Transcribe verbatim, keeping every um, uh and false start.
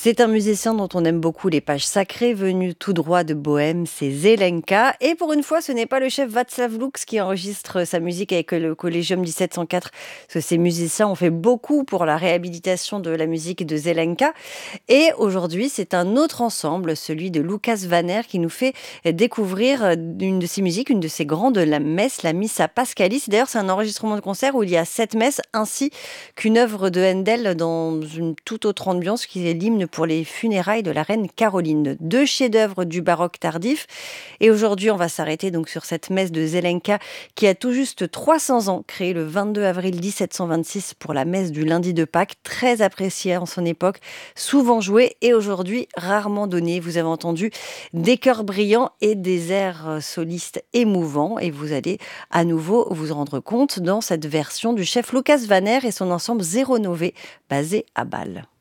C'est un musicien dont on aime beaucoup les pages sacrées, venu tout droit de Bohême, c'est Zelenka. Et pour une fois, ce n'est pas le chef Václav Lux qui enregistre sa musique avec le Collegium dix-sept cent quatre, parce que ces musiciens ont fait beaucoup pour la réhabilitation de la musique de Zelenka. Et aujourd'hui, c'est un autre ensemble, celui de Lucas Vanner, qui nous fait découvrir une de ses musiques, une de ses grandes, la messe, la Missa Pascalis. D'ailleurs, c'est un enregistrement de concert où il y a sept messes, ainsi qu'une œuvre de Handel dans une toute autre ambiance, qui est l'hymne pour les funérailles de la reine Caroline. Deux chefs-d'œuvre du baroque tardif. Et aujourd'hui, on va s'arrêter donc sur cette messe de Zelenka, qui a tout juste trois cents ans, créée le vingt-deux avril mille sept cent vingt-six pour la messe du lundi de Pâques, très appréciée en son époque, souvent jouée et aujourd'hui rarement donnée. Vous avez entendu des chœurs brillants et des airs solistes émouvants, et vous allez à nouveau vous rendre compte dans cette version du chef Lucas Vanner et son ensemble Zéro Nové, basé à Bâle.